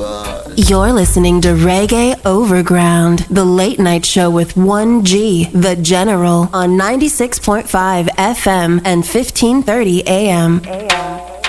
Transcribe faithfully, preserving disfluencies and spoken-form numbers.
You're listening to Reggae Overground, the late night show with one G, The General, on ninety-six point five F M and fifteen thirty A M. A M.